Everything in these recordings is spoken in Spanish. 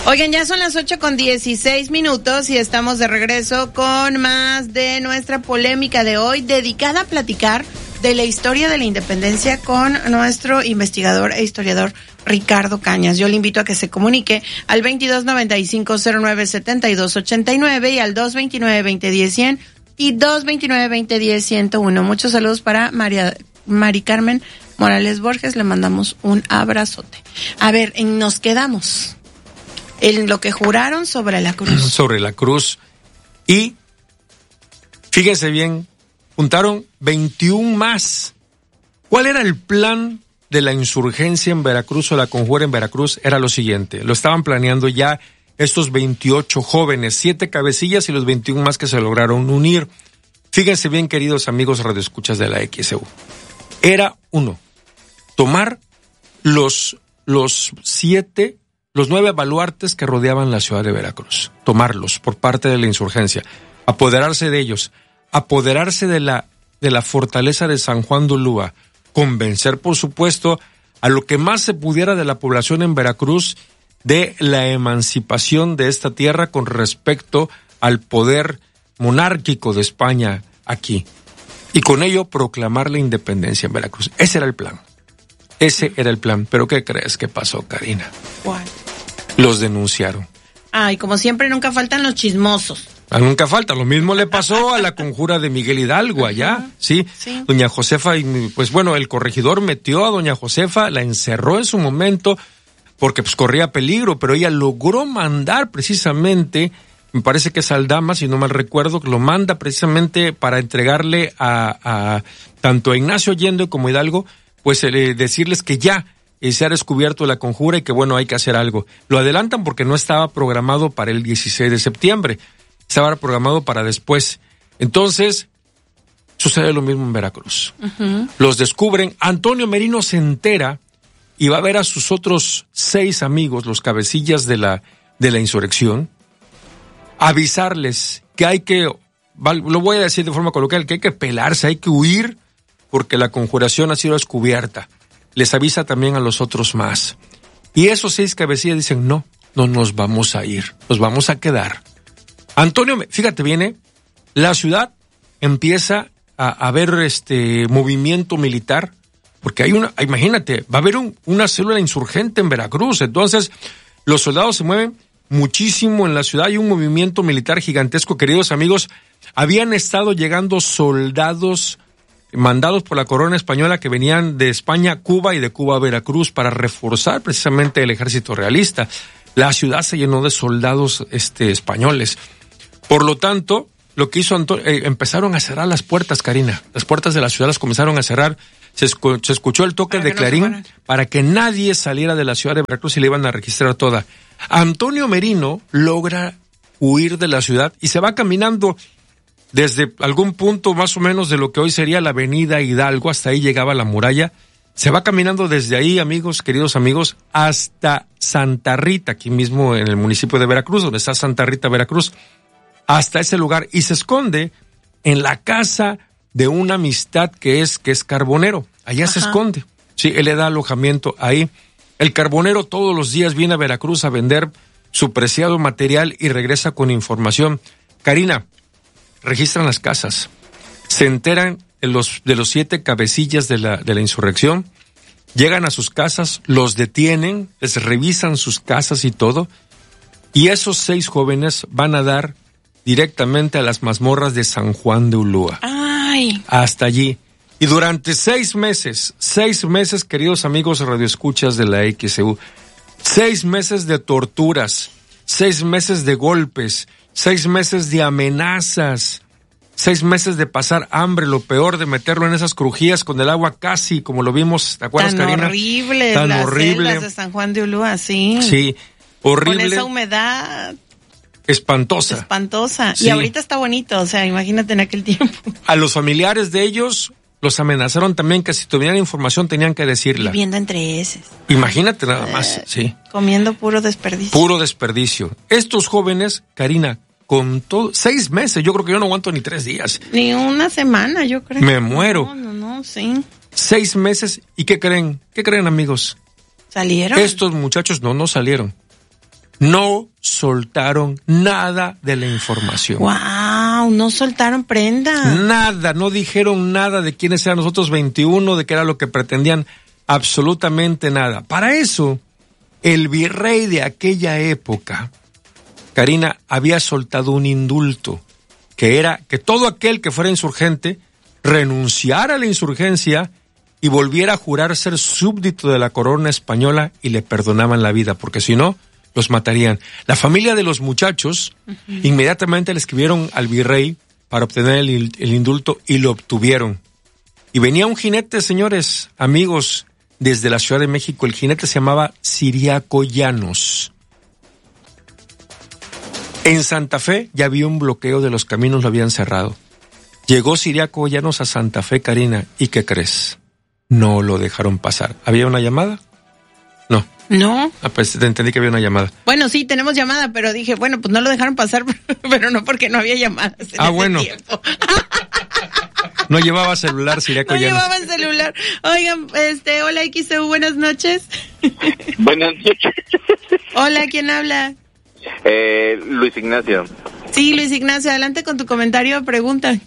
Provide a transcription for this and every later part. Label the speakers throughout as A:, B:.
A: Oigan, ya son las 8:16 y estamos de regreso con más de nuestra polémica de hoy, dedicada a platicar de la historia de la independencia con nuestro investigador e historiador Ricardo Cañas. Yo le invito a que se comunique al 2295-097289 y al 229-2010-100 y 229-2010-101. Muchos saludos para Mari Carmen Morales Borges, le mandamos un abrazote. A ver, nos quedamos en lo que juraron sobre la cruz.
B: Sobre la cruz. Y fíjense bien, juntaron 21 más. ¿Cuál era el plan de la insurgencia en Veracruz o la conjura en Veracruz? Era lo siguiente, lo estaban planeando ya estos 28 jóvenes, 7 cabecillas y los 21 más que se lograron unir. Fíjense bien, queridos amigos radioescuchas de la XEU. Era uno, tomar los 9 baluartes que rodeaban la ciudad de Veracruz, tomarlos por parte de la insurgencia, apoderarse de ellos, apoderarse de la fortaleza de San Juan de Ulúa, convencer, por supuesto, a lo que más se pudiera de la población en Veracruz de la emancipación de esta tierra con respecto al poder monárquico de España aquí. Y con ello proclamar la independencia en Veracruz. Ese era el plan. Ese era el plan. ¿Pero qué crees que pasó, Karina?
A: ¿Cuál?
B: Los denunciaron.
A: Ay, como siempre, nunca faltan los chismosos.
B: Nunca falta. Lo mismo le pasó a la conjura de Miguel Hidalgo allá, ¿sí?
A: Sí.
B: Doña Josefa, pues bueno, el corregidor metió a doña Josefa, la encerró en su momento porque pues corría peligro, pero ella logró mandar precisamente, me parece que es Aldama, si no mal recuerdo, que lo manda precisamente para entregarle a tanto a Ignacio Allende como Hidalgo, pues decirles que ya se ha descubierto la conjura y que bueno, hay que hacer algo. Lo adelantan porque no estaba programado para el 16 de septiembre, estaba programado para después. Entonces, sucede lo mismo en Veracruz. Uh-huh. Los descubren, Antonio Merino se entera y va a ver a sus otros 6 amigos, los cabecillas de la insurrección, avisarles que hay que, lo voy a decir de forma coloquial, que hay que pelarse, hay que huir, porque la conjuración ha sido descubierta. Les avisa también a los otros más. Y esos 6 cabecillas dicen, no nos vamos a ir, nos vamos a quedar. Antonio, fíjate bien, la ciudad empieza a haber movimiento militar, porque imagínate, va a haber una célula insurgente en Veracruz, entonces los soldados se mueven muchísimo en la ciudad, hay un movimiento militar gigantesco, queridos amigos. Habían estado llegando soldados mandados por la corona española que venían de España a Cuba y de Cuba a Veracruz para reforzar precisamente el ejército realista. La ciudad se llenó de soldados españoles. Por lo tanto, lo que hizo empezaron a cerrar las puertas, Karina. Las puertas de la ciudad las comenzaron a cerrar. Se escuchó el toque de clarín para que nadie saliera de la ciudad de Veracruz y le iban a registrar toda. Antonio Merino logra huir de la ciudad y se va caminando desde algún punto más o menos de lo que hoy sería la avenida Hidalgo, hasta ahí llegaba la muralla. Se va caminando desde ahí, amigos, queridos amigos, hasta Santa Rita, aquí mismo en el municipio de Veracruz, donde está Santa Rita, Veracruz, hasta ese lugar, y se esconde en la casa de una amistad que es Carbonero. Allá se esconde. Sí, él le da alojamiento ahí. El Carbonero todos los días viene a Veracruz a vender su preciado material y regresa con información. Karina, registran las casas, se enteran de los 7 cabecillas de la insurrección, llegan a sus casas, los detienen, les revisan sus casas y todo, y esos 6 jóvenes van a dar directamente a las mazmorras de San Juan de Ulúa.
A: ¡Ay!
B: Hasta allí. Y durante 6 meses, queridos amigos radioescuchas de la XEU, 6 meses de torturas, 6 meses de golpes, 6 meses de amenazas, 6 meses de pasar hambre, lo peor de meterlo en esas crujías con el agua casi, como lo vimos, ¿te acuerdas, Karina?
A: Tan horrible, las celdas de San Juan de Ulúa, sí.
B: Sí, horrible.
A: Con esa humedad.
B: Espantosa.
A: Sí. Y ahorita está bonito, o sea, imagínate en aquel tiempo.
B: A los familiares de ellos los amenazaron también que si tuvieran información tenían que decirla.
A: Viviendo entre heces.
B: Imagínate nada más, sí.
A: Comiendo puro desperdicio.
B: Puro desperdicio. Estos jóvenes, Karina, con todo, 6 meses, yo creo que yo no aguanto ni 3 días.
A: Ni una semana, yo creo.
B: Me muero.
A: No, sí.
B: 6 meses, ¿y qué creen? ¿Qué creen, amigos?
A: ¿Salieron?
B: Estos muchachos no salieron. No soltaron nada de la información.
A: ¡Wow! No soltaron prenda.
B: Nada, no dijeron nada de quiénes eran los otros 21, de qué era lo que pretendían, absolutamente nada. Para eso, el virrey de aquella época, Karina, había soltado un indulto, que era que todo aquel que fuera insurgente renunciara a la insurgencia y volviera a jurar ser súbdito de la corona española y le perdonaban la vida, porque si no, los matarían. La familia de los muchachos inmediatamente le escribieron al virrey para obtener el indulto y lo obtuvieron. Y venía un jinete, señores, amigos, desde la Ciudad de México. El jinete se llamaba Ciriaco Llanos. En Santa Fe ya había un bloqueo de los caminos, lo habían cerrado. Llegó Ciriaco Llanos a Santa Fe, Karina, ¿y qué crees? No lo dejaron pasar. ¿Había una llamada? No.
A: No.
B: Pues entendí que había una llamada.
A: Bueno, sí, tenemos llamada, pero dije, bueno, pues no lo dejaron pasar, pero no porque no había llamadas en ese
B: bueno.
A: tiempo.
B: No llevaba celular, Ciriaco Llanos.
A: No llevaban celular. Oigan, hola XEU, buenas noches.
C: Buenas noches.
A: Hola, ¿quién habla?
C: Luis Ignacio.
A: Sí, Luis Ignacio, adelante con tu comentario o pregunta.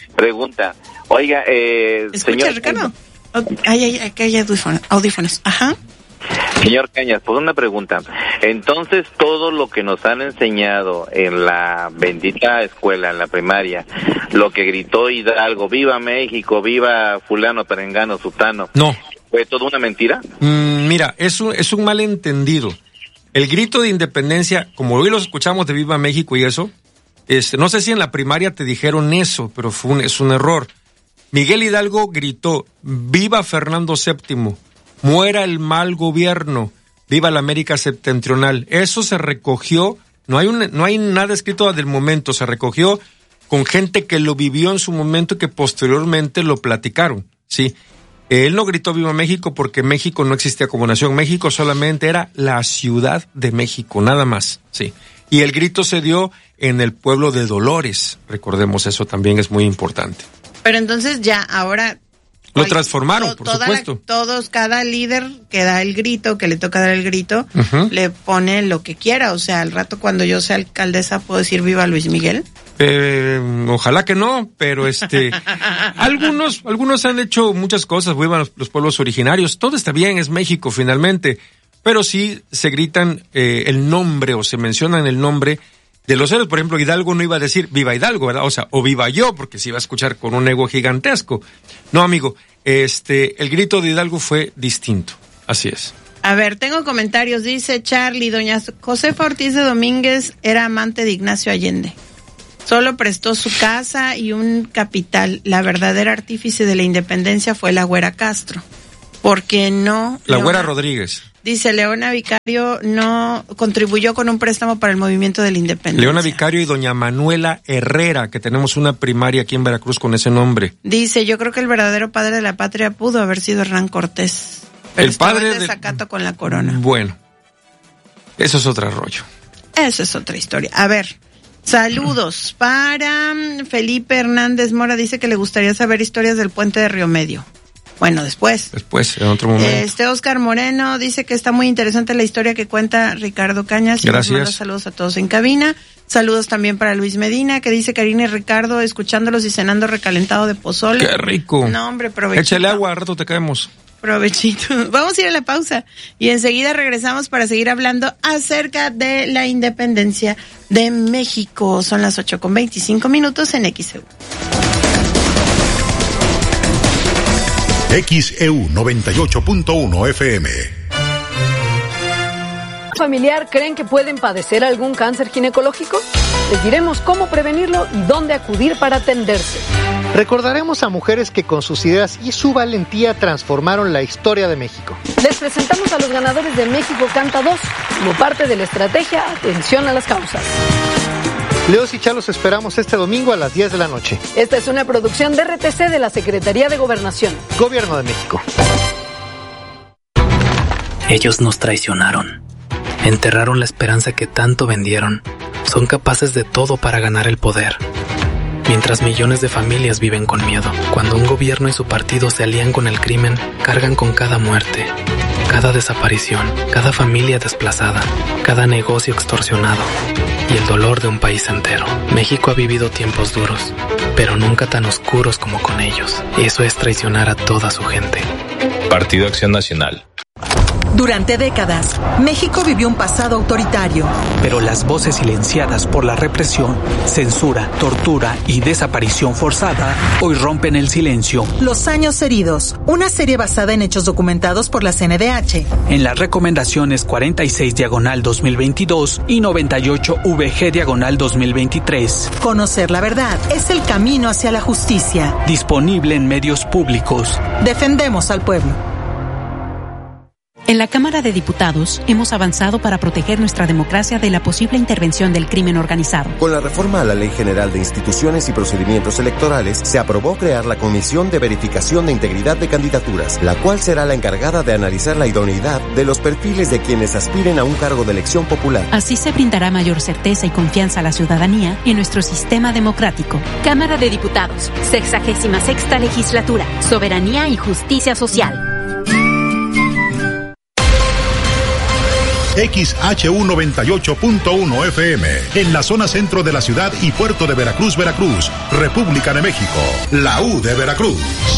C: Oiga,
A: ¿Escucha,
C: señor
A: Ricardo? Aquí hay audífonos. Ajá.
C: Señor Cañas, pues una pregunta. Entonces, todo lo que nos han enseñado en la bendita escuela, en la primaria, lo que gritó Hidalgo, viva México, viva fulano, perengano, sutano,
B: no,
C: ¿fue toda una mentira?
B: Mira, es un malentendido. El grito de independencia, como hoy los escuchamos de viva México y eso, no sé si en la primaria te dijeron eso, pero es un error. Miguel Hidalgo gritó, viva Fernando VII, muera el mal gobierno, viva la América septentrional. Eso se recogió, no hay nada escrito del momento, se recogió con gente que lo vivió en su momento y que posteriormente lo platicaron, ¿sí? Él no gritó viva México porque México no existía como nación, México solamente era la Ciudad de México, nada más, sí. Y el grito se dio en el pueblo de Dolores, recordemos eso también es muy importante.
A: Pero entonces ya, ahora...
B: Lo transformaron, por supuesto.
A: Cada líder que da el grito, que le toca dar el grito, le pone lo que quiera. O sea, al rato cuando yo sea alcaldesa, ¿puedo decir viva Luis Miguel?
B: Ojalá que no, pero algunos han hecho muchas cosas, vivan los pueblos originarios. Todo está bien, es México finalmente. Pero sí se gritan el nombre o se mencionan el nombre de los héroes. Por ejemplo, Hidalgo no iba a decir viva Hidalgo, ¿verdad? O sea, o viva yo, porque se iba a escuchar con un ego gigantesco. No, amigo, el grito de Hidalgo fue distinto. Así es.
A: A ver, tengo comentarios. Dice Charlie, doña Josefa Ortiz de Domínguez era amante de Ignacio Allende. Solo prestó su casa y un capital. La verdadera artífice de la independencia fue la Güera Castro. Porque no...
B: La Güera Rodríguez.
A: Dice, Leona Vicario no contribuyó con un préstamo para el movimiento de la independencia.
B: Leona Vicario y doña Manuela Herrera, que tenemos una primaria aquí en Veracruz con ese nombre.
A: Dice, yo creo que el verdadero padre de la patria pudo haber sido Hernán Cortés. Pero
B: el padre
A: de desacato con la corona.
B: Bueno, eso es otro rollo.
A: Eso es otra historia. A ver, saludos para Felipe Hernández Mora. Dice que le gustaría saber historias del puente de Río Medio. Bueno, después,
B: en otro momento.
A: Oscar Moreno dice que está muy interesante la historia que cuenta Ricardo Cañas.
B: Gracias.
A: Y nos manda saludos a todos en cabina. Saludos también para Luis Medina, que dice Karina y Ricardo, escuchándolos y cenando recalentado de pozole.
B: ¡Qué rico!
A: No, hombre, provechito.
B: Échale agua, al rato te caemos.
A: Provechito. Vamos a ir a la pausa y enseguida regresamos para seguir hablando acerca de la independencia de México. Son las 8:25 en XEU.
D: XEU 98.1 FM.
E: ¿Familiar creen que pueden padecer algún cáncer ginecológico? Les diremos cómo prevenirlo y dónde acudir para atenderse.
F: Recordaremos a mujeres que con sus ideas y su valentía transformaron la historia de México.
E: Les presentamos a los ganadores de México Canta 2 como parte de la estrategia Atención a las Causas.
F: Leos y Chalos esperamos este domingo a las 10 de la noche.
E: Esta es una producción de RTC de la Secretaría de Gobernación.
F: Gobierno de México.
G: Ellos nos traicionaron. Enterraron la esperanza que tanto vendieron. Son capaces de todo para ganar el poder. Mientras millones de familias viven con miedo. Cuando un gobierno y su partido se alían con el crimen, cargan con cada muerte. Cada desaparición, cada familia desplazada, cada negocio extorsionado y el dolor de un país entero. México ha vivido tiempos duros, pero nunca tan oscuros como con ellos. Eso es traicionar a toda su gente.
H: Partido Acción Nacional.
I: Durante décadas, México vivió un pasado autoritario.
J: Pero las voces silenciadas por la represión, censura, tortura y desaparición forzada hoy rompen el silencio.
I: Los años heridos, una serie basada en hechos documentados por la CNDH.
J: En las recomendaciones 46/2022 y 98VG/2023.
I: Conocer la verdad es el camino hacia la justicia.
J: Disponible en medios públicos.
I: Defendemos al pueblo.
K: En la Cámara de Diputados hemos avanzado para proteger nuestra democracia de la posible intervención del crimen organizado.
L: Con la reforma a la Ley General de Instituciones y Procedimientos Electorales, se aprobó crear la Comisión de Verificación de Integridad de Candidaturas, la cual será la encargada de analizar la idoneidad de los perfiles de quienes aspiren a un cargo de elección popular.
K: Así se brindará mayor certeza y confianza a la ciudadanía en nuestro sistema democrático.
M: Cámara de Diputados, 66ª Legislatura, Soberanía y Justicia Social.
D: XHU 98.1 FM, en la zona centro de la ciudad y puerto de Veracruz, Veracruz, República de México, la U de Veracruz.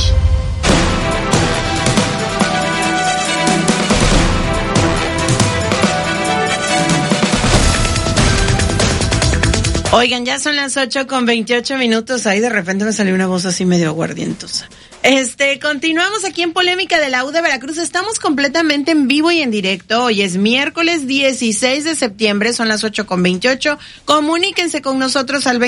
A: Oigan, ya son las 8:28. Ahí de repente me salió una voz así medio aguardientosa. Continuamos aquí en Polémica de la U de Veracruz. Estamos completamente en vivo y en directo. Hoy es miércoles 16 de septiembre, son las 8:28. Comuníquense con nosotros al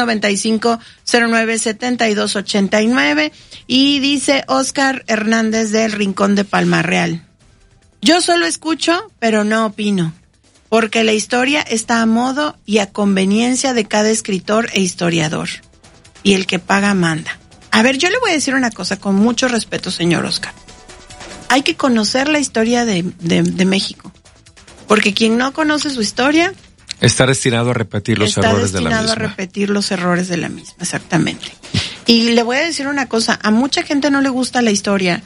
A: 2295-097289. Y dice Oscar Hernández del Rincón de Palma Real: yo solo escucho, pero no opino, porque la historia está a modo y a conveniencia de cada escritor e historiador. Y el que paga manda. A ver, yo le voy a decir una cosa con mucho respeto, señor Oscar. Hay que conocer la historia de México. Porque quien no conoce su historia...
B: está destinado a repetir los errores de la misma.
A: Está destinado a repetir los errores de la misma, exactamente. Y le voy a decir una cosa. A mucha gente no le gusta la historia.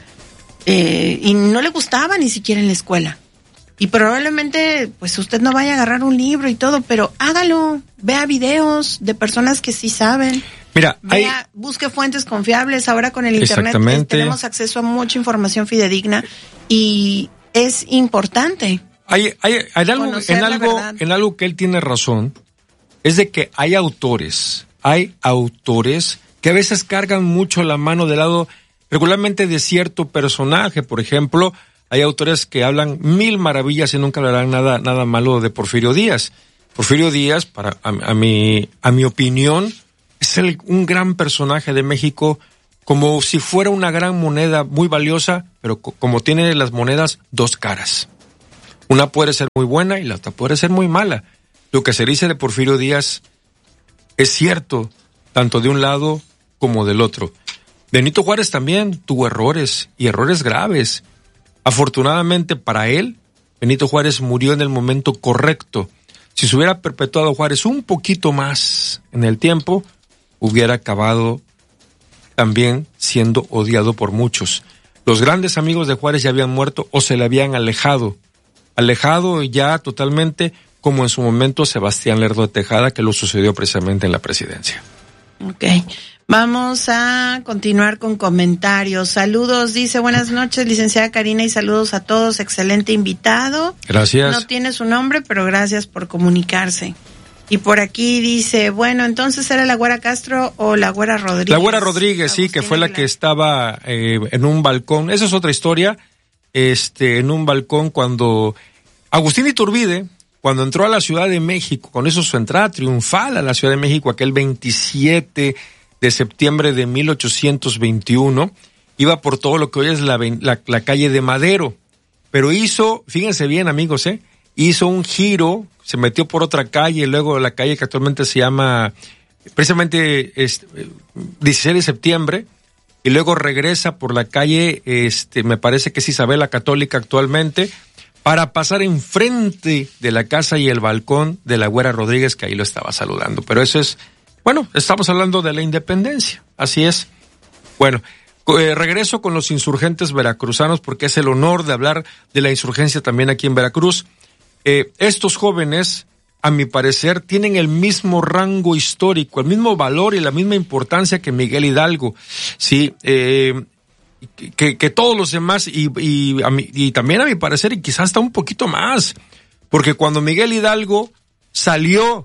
A: Y no le gustaba ni siquiera en la escuela. Y probablemente, pues usted no vaya a agarrar un libro y todo, pero hágalo. Vea videos de personas que sí saben.
B: Mira,
A: busque fuentes confiables. Ahora con el internet tenemos acceso a mucha información fidedigna y es importante.
B: Hay algo, en algo que él tiene razón, es de que hay autores que a veces cargan mucho la mano del lado regularmente de cierto personaje. Por ejemplo, hay autores que hablan mil maravillas y nunca hablarán nada malo de Porfirio Díaz. Porfirio Díaz, a mi opinión, es un gran personaje de México, como si fuera una gran moneda muy valiosa, pero como tiene las monedas dos caras. Una puede ser muy buena y la otra puede ser muy mala. Lo que se dice de Porfirio Díaz es cierto, tanto de un lado como del otro. Benito Juárez también tuvo errores, y errores graves. Afortunadamente para él, Benito Juárez murió en el momento correcto. Si se hubiera perpetuado Juárez un poquito más en el tiempo, hubiera acabado también siendo odiado por muchos. Los grandes amigos de Juárez ya habían muerto o se le habían alejado ya totalmente, como en su momento Sebastián Lerdo de Tejada, que lo sucedió precisamente en la presidencia.
A: Ok, vamos a continuar con comentarios. Saludos, dice, buenas noches, licenciada Karina, y saludos a todos, excelente invitado.
B: Gracias.
A: No tiene su nombre, pero gracias por comunicarse. Y por aquí dice, bueno, entonces ¿era la Güera Castro o la Güera Rodríguez?
B: La Güera Rodríguez, sí, que fue la que estaba en un balcón. Esa es otra historia. En un balcón cuando Agustín Iturbide, cuando entró a la Ciudad de México, con eso su entrada triunfal a la Ciudad de México, aquel 27 de septiembre de 1821, iba por todo lo que hoy es la calle de Madero. Pero hizo, fíjense bien amigos, hizo un giro, se metió por otra calle, luego la calle que actualmente se llama precisamente 16 de septiembre, y luego regresa por la calle, me parece que es Isabel la Católica actualmente, para pasar enfrente de la casa y el balcón de la Güera Rodríguez, que ahí lo estaba saludando. Pero eso es, bueno, estamos hablando de la independencia, así es. Bueno, Regreso con los insurgentes veracruzanos porque es el honor de hablar de la insurgencia también aquí en Veracruz. Estos jóvenes, a mi parecer, tienen el mismo rango histórico, el mismo valor y la misma importancia que Miguel Hidalgo. Sí, que todos los demás y también a mi parecer y quizás hasta un poquito más, porque cuando Miguel Hidalgo salió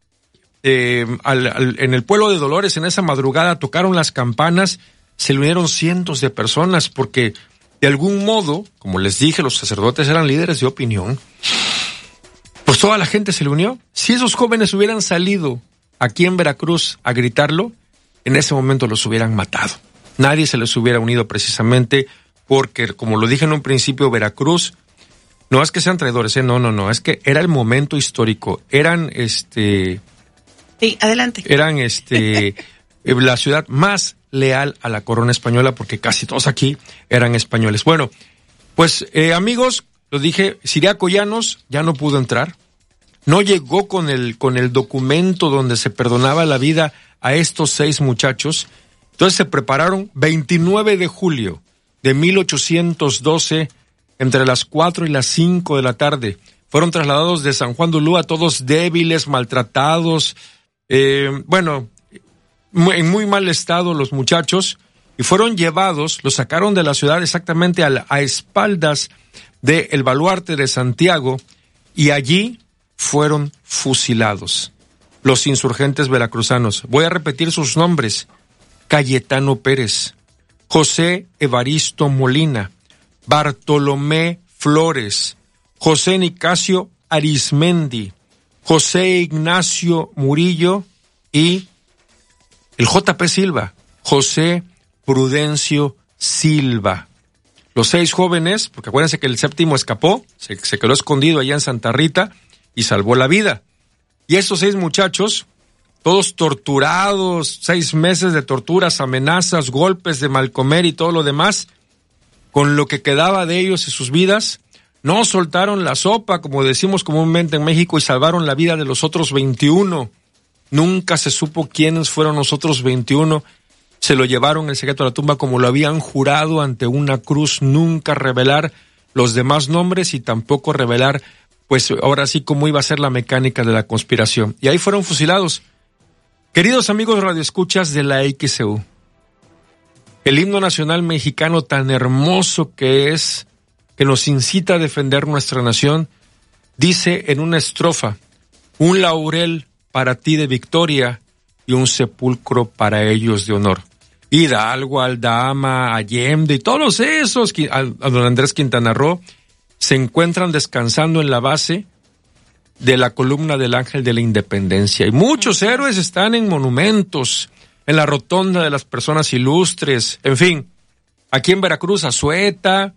B: en el pueblo de Dolores en esa madrugada, tocaron las campanas, se le unieron cientos de personas porque de algún modo, como les dije, los sacerdotes eran líderes de opinión, pues toda la gente se le unió. Si esos jóvenes hubieran salido aquí en Veracruz a gritarlo, en ese momento los hubieran matado. Nadie se les hubiera unido precisamente porque, como lo dije en un principio, Veracruz, no es que sean traidores, no, es que era el momento histórico. Eran,
A: Sí, adelante.
B: Eran, la ciudad más leal a la corona española porque casi todos aquí eran españoles. Bueno, pues, amigos, lo dije, Ciriaco Llanos ya no pudo entrar. No llegó con el documento donde se perdonaba la vida a estos 6 muchachos. Entonces se prepararon 29 de julio de 1812 entre las 4 y las 5 de la tarde. Fueron trasladados de San Juan de Ulúa, todos débiles, maltratados, en muy mal estado los muchachos, y fueron llevados, los sacaron de la ciudad exactamente a espaldas del baluarte de Santiago, y allí fueron fusilados los insurgentes veracruzanos. Voy a repetir sus nombres: Cayetano Pérez, José Evaristo Molina, Bartolomé Flores, José Nicasio Arismendi, José Ignacio Murillo y el J.P. Silva, José Prudencio Silva. Los 6 jóvenes, porque acuérdense que el 7º escapó, se quedó escondido allá en Santa Rita y salvó la vida. Y estos 6 muchachos, todos torturados, 6 meses de torturas, amenazas, golpes de mal comer y todo lo demás, con lo que quedaba de ellos y sus vidas, no soltaron la sopa, como decimos comúnmente en México, y salvaron la vida de los otros 21. Nunca se supo quiénes fueron los otros 21. Se lo llevaron en secreto a la tumba como lo habían jurado ante una cruz, nunca revelar los demás nombres y tampoco revelar, pues ahora sí, cómo iba a ser la mecánica de la conspiración. Y ahí fueron fusilados. Queridos amigos radioescuchas de la XEU, el himno nacional mexicano tan hermoso que es, que nos incita a defender nuestra nación, dice en una estrofa: un laurel para ti de victoria y un sepulcro para ellos de honor. Hidalgo, Aldama, Allende y todos esos, a don Andrés Quintana Roo, se encuentran descansando en la base de la columna del Ángel de la Independencia. Y muchos héroes están en monumentos, en la rotonda de las personas ilustres, en fin. Aquí en Veracruz, Azueta,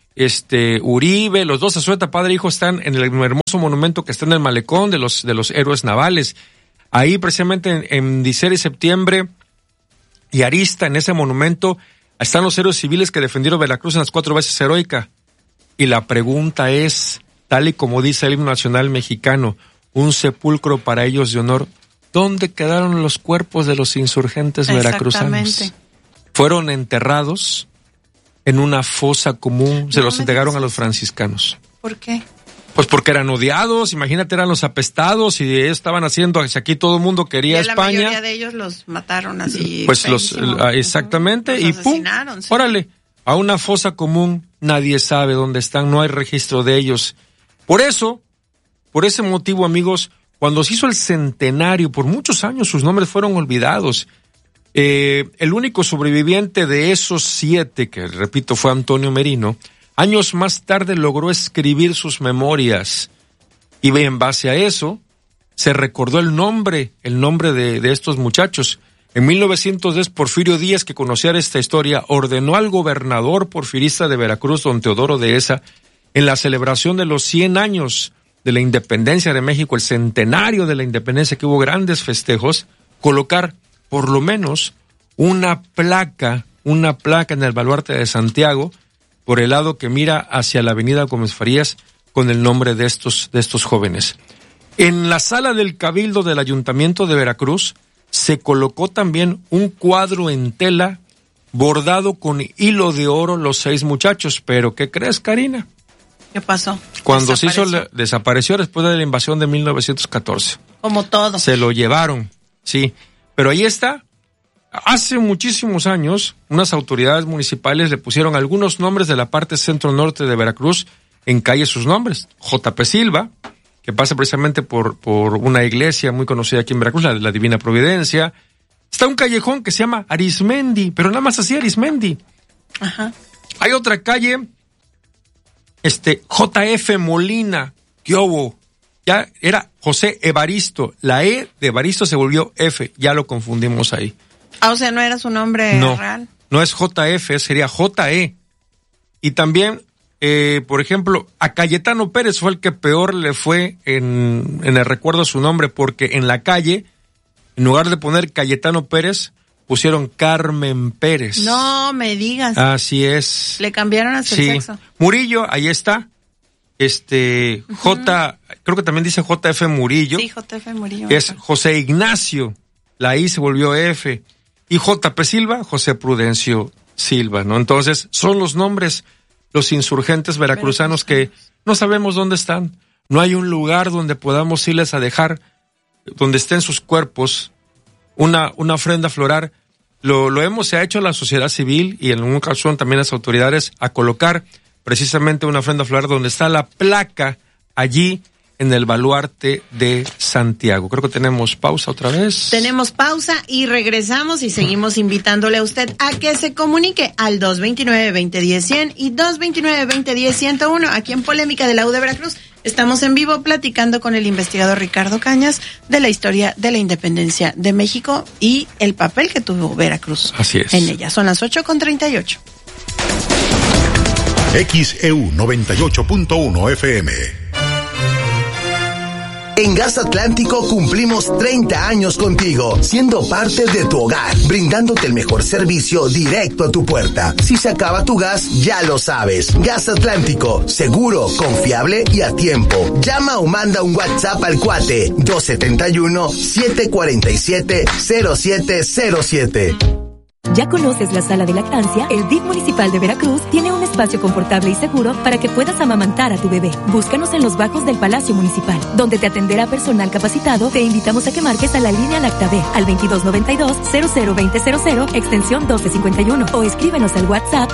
B: Uribe, los 2 Azueta, padre e hijo, están en el hermoso monumento que está en el malecón de los héroes navales. Ahí precisamente en 16 de septiembre y Arista, en ese monumento, están los héroes civiles que defendieron Veracruz en las 4 veces heroica. Y la pregunta es, tal y como dice el himno nacional mexicano, un sepulcro para ellos de honor, ¿dónde quedaron los cuerpos de los insurgentes veracruzanos? Fueron enterrados en una fosa común, se los entregaron a los franciscanos.
A: ¿Por qué?
B: Pues porque eran odiados, imagínate, eran los apestados y ellos estaban haciendo, aquí todo el mundo quería España. La
A: mayoría de ellos los mataron así.
B: Pues exactamente, y pum, sí. Órale, a una fosa común, nadie sabe dónde están, no hay registro de ellos. Por ese motivo, amigos, cuando se hizo el centenario, por muchos años sus nombres fueron olvidados. El único sobreviviente de esos 7, que repito fue Antonio Merino, años más tarde logró escribir sus memorias y en base a eso se recordó el nombre de estos muchachos. En 1910, Porfirio Díaz, que conocía esta historia, ordenó al gobernador porfirista de Veracruz, don Teodoro Dehesa, en la celebración de los 100 años de la independencia de México, el centenario de la independencia, que hubo grandes festejos, colocar por lo menos una placa en el baluarte de Santiago, por el lado que mira hacia la avenida Gómez Farías, con el nombre de estos jóvenes. En la sala del Cabildo del Ayuntamiento de Veracruz se colocó también un cuadro en tela bordado con hilo de oro los 6 muchachos. Pero, ¿qué crees, Karina?
A: ¿Qué pasó?
B: Cuando desapareció después de la invasión de 1914.
A: Como todo.
B: Se lo llevaron, sí. Pero ahí está. Hace muchísimos años, unas autoridades municipales le pusieron algunos nombres de la parte centro-norte de Veracruz en calle sus nombres. J.P. Silva, que pasa precisamente por una iglesia muy conocida aquí en Veracruz, la Divina Providencia. Está un callejón que se llama Arismendi, pero nada más así Arismendi.
A: Ajá.
B: Hay otra calle, J.F. Molina, ¿qué hubo? Ya era José Evaristo. La E de Evaristo se volvió F, ya lo confundimos ahí.
A: O sea, no era su nombre real.
B: No es JF, sería JE. Y también, por ejemplo, a Cayetano Pérez fue el que peor le fue en el recuerdo a su nombre, porque en la calle, en lugar de poner Cayetano Pérez, pusieron Carmen Pérez.
A: No me digas.
B: Así es.
A: Le cambiaron hasta el sexo.
B: Murillo, ahí está. Creo que también dice JF Murillo.
A: Sí, JF Murillo.
B: Es José Ignacio. La I se volvió F. Y J.P. Silva, José Prudencio Silva, ¿no? Entonces, son los nombres, los insurgentes veracruzanos que no sabemos dónde están. No hay un lugar donde podamos irles a dejar, donde estén sus cuerpos, una ofrenda floral. Lo hemos hecho la sociedad civil y en un caso también las autoridades a colocar precisamente una ofrenda floral donde está la placa allí en el baluarte de Santiago. Creo que tenemos pausa otra vez.
A: Tenemos pausa y regresamos y seguimos invitándole a usted a que se comunique al 229-2010-100 y 229-2010-101. Aquí en Polémica de la U de Veracruz estamos en vivo platicando con el investigador Ricardo Cañas de la historia de la independencia de México y el papel que tuvo Veracruz.
B: Así es.
A: En ella. Son las 8:38.
D: XEU 98.1 FM.
N: En Gas Atlántico cumplimos 30 años contigo, siendo parte de tu hogar, brindándote el mejor servicio directo a tu puerta. Si se acaba tu gas, ya lo sabes. Gas Atlántico, seguro, confiable y a tiempo. Llama o manda un WhatsApp al cuate 271-747-0707.
O: ¿Ya conoces la sala de lactancia? El DIF municipal de Veracruz tiene un espacio confortable y seguro para que puedas amamantar a tu bebé. Búscanos en los bajos del Palacio Municipal, donde te atenderá personal capacitado. Te invitamos a que marques a la línea LactaB al 2292-002000, extensión 1251, o escríbenos al WhatsApp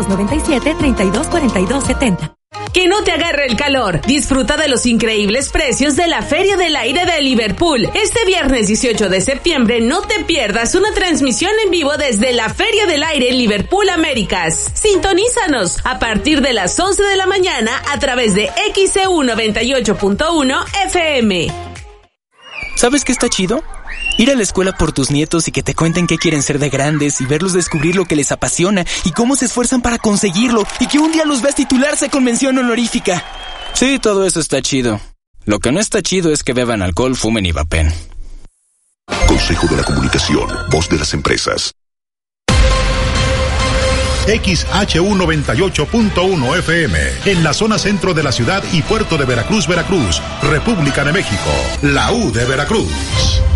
O: 2297-324270.
P: Que no te agarre el calor. Disfruta de los increíbles precios de la Feria del Aire de Liverpool. Este viernes 18 de septiembre no te pierdas una transmisión en vivo desde la Feria del Aire Liverpool Américas. Sintonízanos a partir de las 11 de la mañana a través de XEU 98.1 FM.
Q: ¿Sabes qué está chido? Ir a la escuela por tus nietos y que te cuenten qué quieren ser de grandes y verlos descubrir lo que les apasiona y cómo se esfuerzan para conseguirlo y que un día los veas titularse con mención honorífica. Sí, todo eso está chido. Lo que no está chido es que beban alcohol, fumen y vapen.
R: Consejo de la Comunicación, voz de las empresas.
D: XHU 98.1 FM, en la zona centro de la ciudad y puerto de Veracruz, Veracruz, República de México, la U de Veracruz.